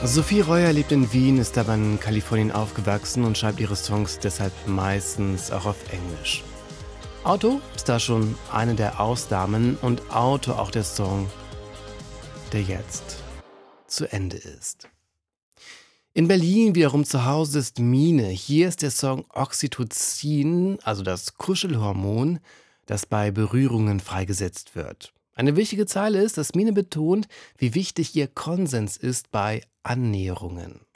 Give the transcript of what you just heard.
Sophie Reuer lebt in Wien, ist aber in Kalifornien aufgewachsen und schreibt ihre Songs deshalb meistens auch auf Englisch. Auto ist da schon eine der Ausnahmen und Auto auch der Song, der jetzt zu Ende ist. In Berlin wiederum zu Hause ist Mine. Hier ist der Song Oxytocin, also das Kuschelhormon, das bei Berührungen freigesetzt wird. Eine wichtige Zeile ist, dass Mine betont, wie wichtig ihr Konsens ist bei Annäherungen.